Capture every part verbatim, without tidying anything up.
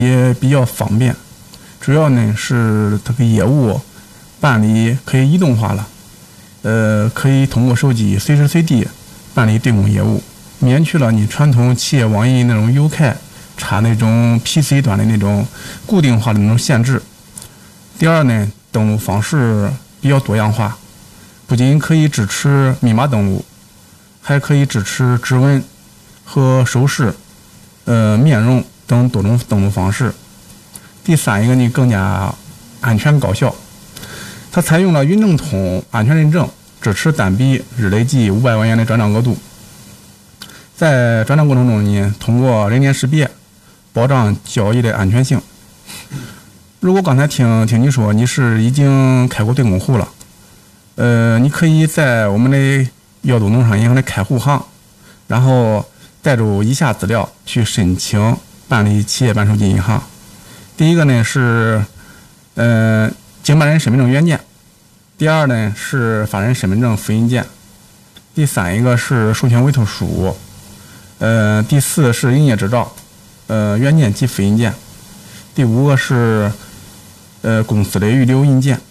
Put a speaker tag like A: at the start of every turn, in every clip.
A: 也比较方便。主要呢是这个业务办理可以移动化了，呃，可以通过手机随时随地办理对公业务，免去了你传统企业网银那种 U K 插那种 P C 端的那种固定化的那种限制。第二呢，登录方式比较多样化，不仅可以支持密码登录，还可以支持指纹和手势、呃面容等多种登录方式。第三一个呢，更加安全高效，它采用了云证通安全认证，支持单笔日累计五百万元的转账额度。在转账过程中呢，通过人脸识别，保障交易的安全性。如果刚才听听你说你是已经开过对公户了，呃，你可以在我们的耀东农商银行的开户行，然后带着以下资料去申请办理企业办手机银行。第一个呢是，呃，经办人身份证原件；第二呢是法人身份证复印件；第三一个是授权委托书；呃，第四是营业执照，呃，原件及复印件；第五个是，呃，公司的预留印件。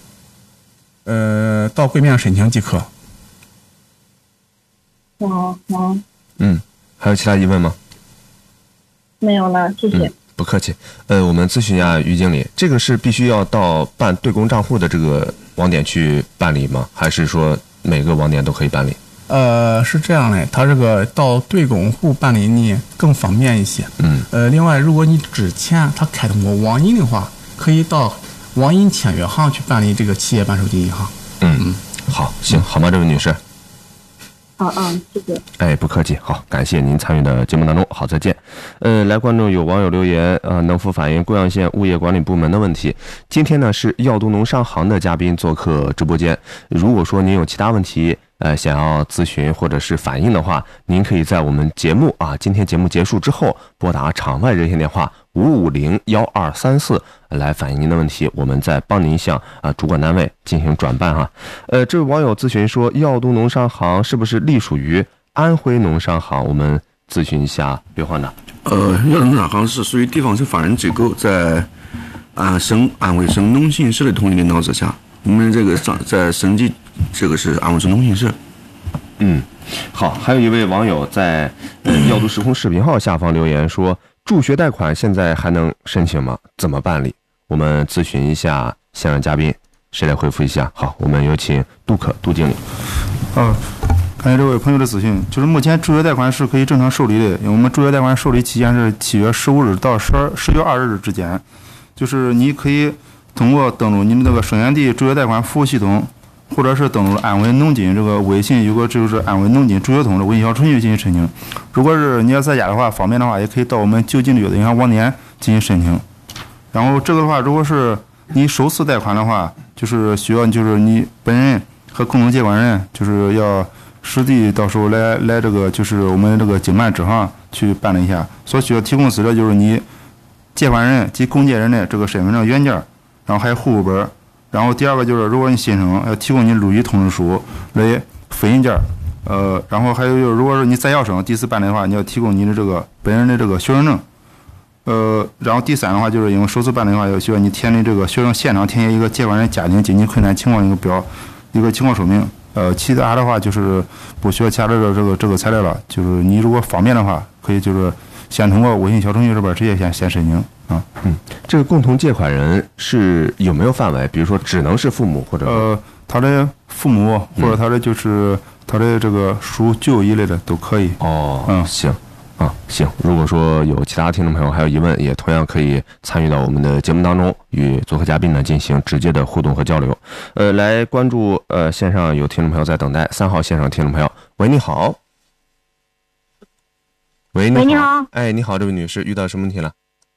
A: 呃，到柜面上申请即可。
B: 好好。
C: 嗯，还有其他疑问吗？
B: 没有了，谢谢。
C: 嗯，不客气。呃，我们咨询一下于经理，这个是必须要到办对公账户的这个网点去办理吗？还是说每个网点都可以办理？
A: 呃，是这样的，它这个到对公户办理呢更方便一些。
C: 嗯。
A: 呃，另外，如果你之前他开通过网银的话，可以到网银签约行去办理这个企业办手机银行。
C: 嗯嗯，好，行，好吗，这位女士？
B: 好啊，谢谢。
C: 哎，不客气，好，感谢您参与的节目当中，好，再见。呃，来，观众有网友留言，呃，能否反映贵阳县物业管理部门的问题？今天呢是耀东农商行的嘉宾做客直播间，如果说您有其他问题，呃，想要咨询或者是反映的话，您可以在我们节目啊，今天节目结束之后拨打场外热线电话五五零幺二三四来反映您的问题，我们再帮您向啊主管单位进行转办哈。呃，这位网友咨询说，耀东农商行是不是隶属于安徽农商行？我们咨询一下刘焕达。
D: 呃，耀东农商行是属于地方性法人机构，在安省安徽省农信社的统一领导之下，我们这个上在省级这个是安徽省农信社。
C: 嗯，好，还有一位网友在呃耀都时空视频号下方留言说，助学贷款现在还能申请吗？怎么办理？我们咨询一下现场嘉宾，谁来回复一下？好，我们有请杜可杜经理。
E: 啊，感谢这位朋友的咨询。就是目前助学贷款是可以正常受理的，因为我们助学贷款受理期限是七月十五日到十二十月二十日之间。就是你可以通过登录你的这个生源地助学贷款服务系统，或者是登录安徽农金这个微信，有个就是安徽农金助学通的微信小程序进行申请。如果是你要在家的话，方便的话，也可以到我们就近的有的银行网点进行申请。然后这个的话，如果是你首次贷款的话，就是需要就是你本人和共同借款人，就是要实地到时候来来这个就是我们这个经办支行去办理一下。所需要提供资料就是你借款人及共借人的这个身份证原件，然后还有户口本。然后第二个就是，如果你新生要提供你录取通知书来复印件，呃，然后还有就是，如果是你在校生第一次办理的话，你要提供你的这个本人的这个学生证，呃，然后第三的话就是因为首次办理的话，要需要你填的这个学生现场填写一个借款人家庭经济困难情况一个表，一个情况说明。呃，其他的话就是不需要其他的这个这个材料了，就是你如果方便的话，可以就是先通过微信小程序这边直接先先申请。啊，
C: 嗯，这个共同借款人是有没有范围？比如说，只能是父母或者
E: 呃，他的父母或者他的就是他的这个叔舅一类的都可以。
C: 哦，嗯，行，啊，行。如果说有其他听众朋友还有疑问，也同样可以参与到我们的节目当中，与做客嘉宾呢进行直接的互动和交流。呃，来关注呃线上有听众朋友在等待，三号线上听众朋友，喂，你好。喂，你好。
F: 喂，你好。
C: 哎，你好，这位女士，遇到什么问题了？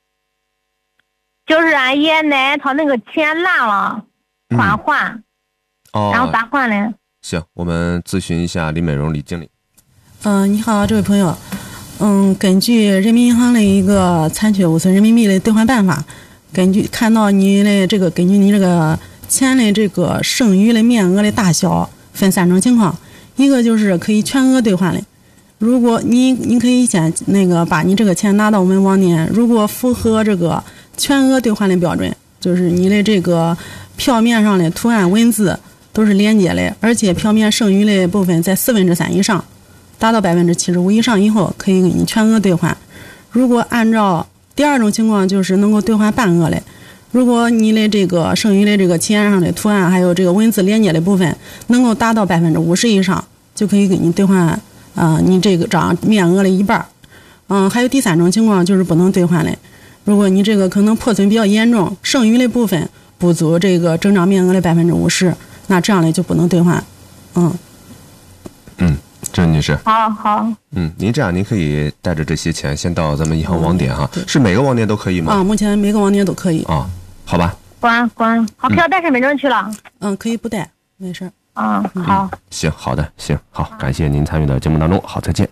F: 就是俺爷爷奶奶他那个钱烂了，款还，
C: 嗯、哦，
F: 然后咋还呢？
C: 行，我们咨询一下李美荣李经理。
G: 嗯、呃，你好，这位朋友，嗯，根据人民银行的一个残缺无损人民币的兑换办法，根据看到你的这个根据你这个钱的这个剩余的面额的大小分三种情况，一个就是可以全额兑换的， 如果你你可以先那个把你这个钱拿到我们网点，如果符合这个全额兑换的标准，就是你的这个票面上的图案文字都是连接的，而且票面剩余的部分在四分之三以上，达到百分之七十五以上以后，可以给你全额兑换。如果按照第二种情况，就是能够兑换半额的。如果你的这个剩余的这个钱上的图案还有这个文字连接的部分能够达到百分之五十以上，就可以给你兑换啊、呃，你这个张面额的一半。嗯，还有第三种情况就是不能兑换的。如果你这个可能破损比较严重，剩余的部分不足这个整张面额的百分之五十，那这样的就不能兑换。嗯
C: 嗯，郑女士。
F: 好好。
C: 嗯，您这样您可以带着这些钱先到咱们银行网点哈，嗯、是每个网点都可以吗？
G: 啊，目前每个网点都可以。
C: 啊，好吧。
F: 关关，好，票带身份证去了。
G: 嗯，可以不带，没事。
F: 嗯，好、
C: 嗯。行，好的，行，好，感谢您参与的节目当中，好，再见。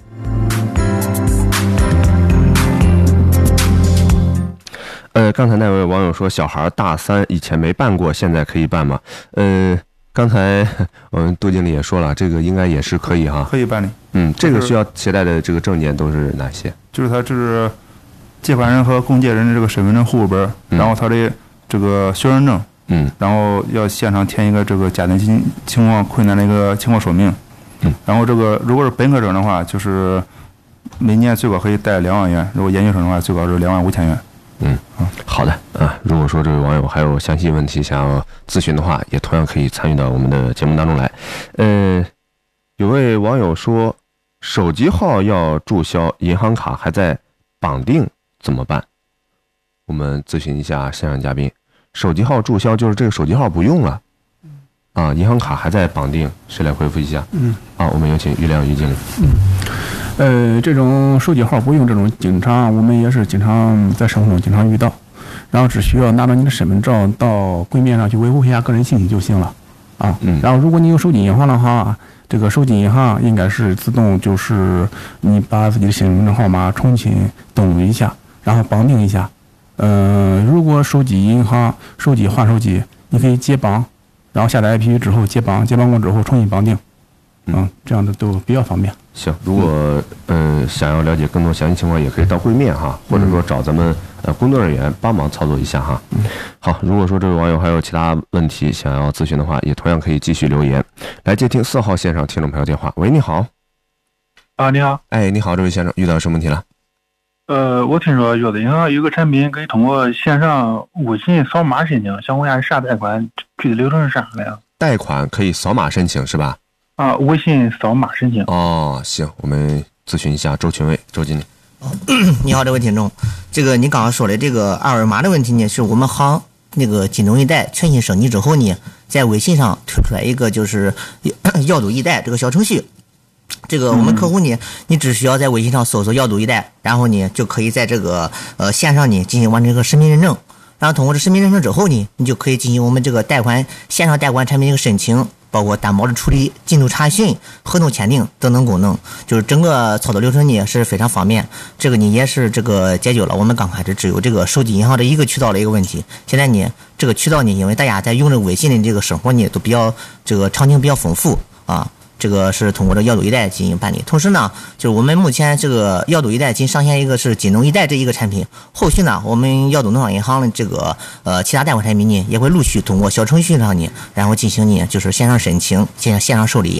C: 呃，刚才那位网友说，小孩大三以前没办过，现在可以办吗？呃，刚才我们杜经理也说了，这个应该也是可以哈，
E: 可以办理。
C: 嗯，这个需要携带的这个证件都是哪些？
E: 就是他这是借款人和公借人的这个身份证户口本，嗯、然后他的这个学生证，
C: 嗯，
E: 然后要现场填一个这个家庭情情况困难的一个情况说明，
C: 嗯，
E: 然后这个如果是本科生的话，就是每年最高可以贷两万元，如果研究生的话，最高是两万五千元。
C: 嗯，好的啊。如果说这位网友还有详细问题想要咨询的话，也同样可以参与到我们的节目当中来。呃，有位网友说，手机号要注销，银行卡还在绑定怎么办？我们咨询一下线上嘉宾。手机号注销就是这个手机号不用了，啊，银行卡还在绑定，谁来回复一下？
A: 嗯，
C: 啊，我们有请于亮于经理。
A: 嗯。呃，这种手机号不用，这种经常我们也是经常在生活中经常遇到，然后只需要拿着你的身份证到柜面上去维护一下个人信息就行了，啊，
C: 嗯，
A: 然后如果你有手机银行的话，这个手机银行应该是自动就是你把自己的身份证号码重新登录一下，然后绑定一下，呃，如果手机银行手机换手机，你可以解绑，然后下载 A P P 之后解绑，解绑过之后重新绑定，嗯，这样的都比较方便。
C: 行，如果嗯、呃、想要了解更多详细情况，也可以到柜面哈，或者说找咱们呃工作人员帮忙操作一下哈。好，如果说这位网友还有其他问题想要咨询的话，也同样可以继续留言。来接听四号线上听众朋友电话。喂，你好。
H: 啊，你好。
C: 哎，你好，这位先生，遇到什么问题了？
H: 呃，我听说有的银行有个产品可以通过线上微信扫码申请，想问一下啥贷款具体流程是啥的呀？
C: 贷款可以扫码申请是吧？
H: 啊，微信扫码申请。
C: 哦，行，我们咨询一下周群伟，周经理。
I: 哦，你好，这位听众，这个你刚刚说的这个二维码的问题呢，是我们行那个金融易贷全新升级之后呢，在微信上推出来一个就是要度易贷这个小程序。这个我们客户呢，你只需要在微信上搜索要度易贷，然后呢就可以在这个呃线上呢进行完成一个实名认证。然后通过这实名认证之后呢，你就可以进行我们这个贷款线上贷款产品的一个申请，包括担保的处理、进度查询、合同签订等等功能，就是整个操作流程呢是非常方便。这个呢也是这个解决了我们刚开始只有这个手机银行的一个渠道的一个问题。现在呢，这个渠道呢，因为大家在用这个微信的这个生活呢都比较这个场景比较丰富啊。这个是通过这要度易贷进行办理，同时呢，就是我们目前这个要度易贷仅上线一个是金融易贷这一个产品，后续呢，我们要度农商银行的这个呃其他贷款产品呢，也会陆续通过小程序上呢，然后进行呢就是线上申请、线上线上受理。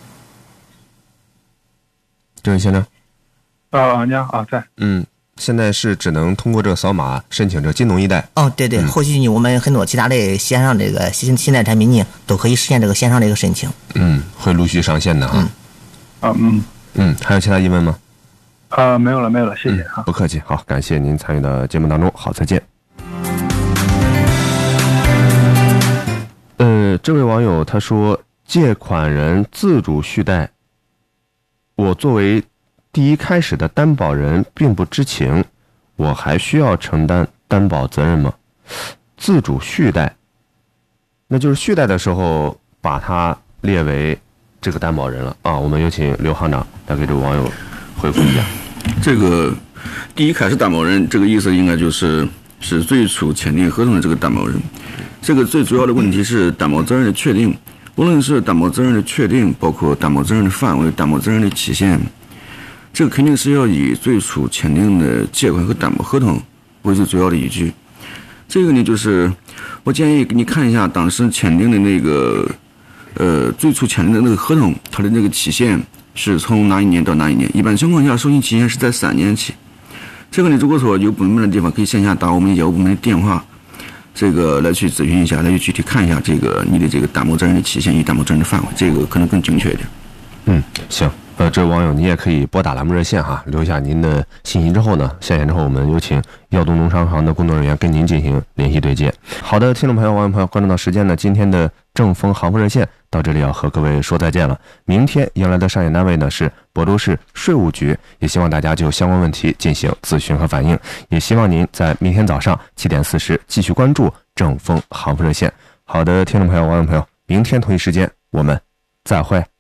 C: 这位先生，
H: 啊，你好啊，在，
C: 嗯。现在是只能通过这个扫码申请这金融易贷。
I: 哦，对对，嗯、后续呢，我们很多其他的线上这个新新贷产品呢，都可以实现这个线上的一个申请。
C: 嗯，会陆续上线的哈。
I: 嗯，
H: 啊嗯
C: 嗯，还有其他疑问吗？
H: 啊，没有了，没有了，谢谢啊、
C: 嗯。不客气，好，感谢您参与到节目当中，好，再见。呃，这位网友他说，借款人自主续贷，我作为第一开始的担保人并不知情，我还需要承担担保责任吗？自主续贷，那就是续贷的时候把他列为这个担保人了啊。我们有请刘行长来给这个网友回复一下。
D: 这个第一开始担保人这个意思应该就是是最初签订合同的这个担保人。这个最主要的问题是担保责任的确定，无论是担保责任的确定，包括担保责任的范围、担保责任的期限。 这个肯定是要以最初签订的借款和担保合同为最主要的依据。这个呢，就是我建议你看一下当时签订的那个，呃，最初签订的那个合同，它的那个期限是从哪一年到哪一年？一般情况下，授信期限是在三年期。这个呢，如果说有不明白的地方，可以线下打我们业务部门的电话，这个来去咨询一下，来去具体看一下这个你的这个担保责任的期限与担保责任的范围，这个可能更精确一点。
C: 嗯，行。呃，这位网友，你也可以拨打栏目热线哈，留下您的信息之后呢，下线之后我们有请耀东农商行的工作人员跟您进行联系对接。好的，听众朋友、网友朋友，关注到时间呢，今天的正风行富热线到这里要和各位说再见了。明天迎来的上演单位呢是亳州市税务局，也希望大家就相关问题进行咨询和反映，也希望您在明天早上七点四十继续关注正风行富热线。好的，听众朋友、网友朋友，明天同一时间我们再会。